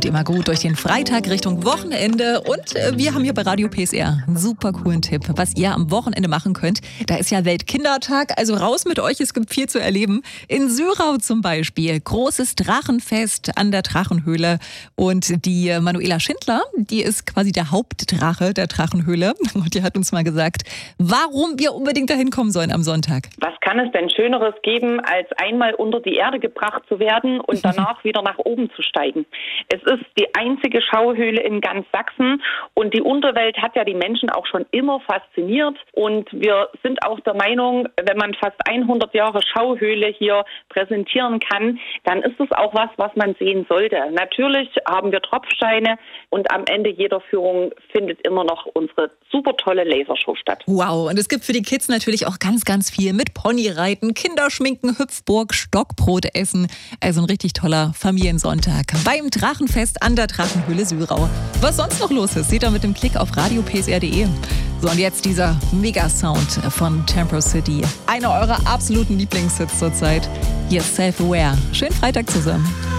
kommt immer gut durch den Freitag Richtung Wochenende. Und wir haben hier bei Radio PSR einen super coolen Tipp, was ihr am Wochenende machen könnt. Da ist ja Weltkindertag, also raus mit euch, es gibt viel zu erleben. In Sürau zum Beispiel, großes Drachenfest an der Drachenhöhle. Und die Manuela Schindler, die ist quasi der Hauptdrache der Drachenhöhle. Und die hat uns mal gesagt, warum wir unbedingt dahin kommen sollen am Sonntag. Was kann es denn Schöneres geben, als einmal unter die Erde gebracht zu werden und danach wieder nach oben zu steigen? Es ist die einzige Schauhöhle in ganz Sachsen und die Unterwelt hat ja die Menschen auch schon immer fasziniert. Und wir sind auch der Meinung, wenn man fast 100 Jahre Schauhöhle hier präsentieren kann, dann ist es auch was man sehen sollte. Natürlich haben wir Tropfsteine und am Ende jeder Führung findet immer noch unsere super tolle Lasershow statt. Wow, und es gibt für die Kids natürlich auch ganz, ganz viel mit Ponyreiten, Kinderschminken, Hüpfburg, Stockbrot essen. Also ein richtig toller Familiensonntag beim Drachenfest an der Drachenhöhle Sürau. Was sonst noch los ist, seht ihr mit dem Klick auf radiopsr.de. So, und jetzt dieser Mega-Sound von Tempo City. Einer eurer absoluten Lieblingshits zurzeit. Hier ist Self-Aware. Schönen Freitag zusammen.